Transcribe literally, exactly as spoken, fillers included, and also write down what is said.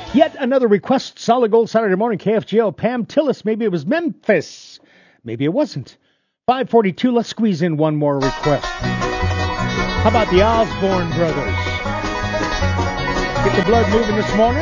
Yet another request. Solid Gold Saturday morning. K F G O. Pam Tillis. Maybe it was Memphis. Maybe it wasn't. five forty-two. Let's squeeze in one more request. How about the Osborne brothers? Get the blood moving this morning.